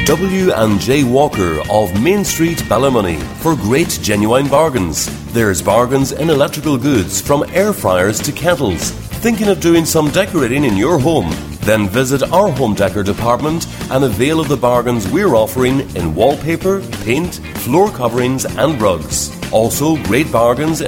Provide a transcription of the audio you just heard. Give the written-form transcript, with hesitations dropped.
W&J Walker of Main Street, Ballymoney for great genuine bargains. There's bargains in electrical goods from air fryers to kettles. Thinking of doing some decorating in your home? Then visit our home decor department and avail of the bargains we're offering in wallpaper, paint, floor coverings and rugs. Also great bargains in